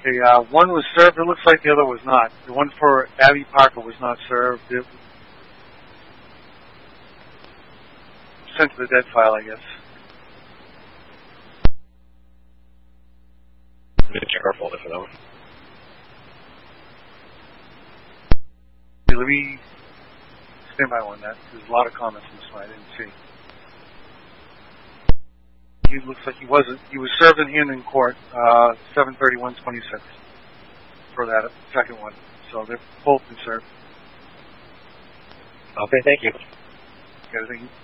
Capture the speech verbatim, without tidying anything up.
Okay, uh, one was served. It looks like the other was not. The one for Abby Parker was not served. It sent to the dead file, I guess. I'm going to check our folder for that one. Hey, let me stand by on that. There's a lot of comments on this one I didn't see. He looks like he wasn't. He was served in hand in court, uh, seven thirty-one twenty-six for that second one. So they've both been served. Okay, thank you. Okay, thank you.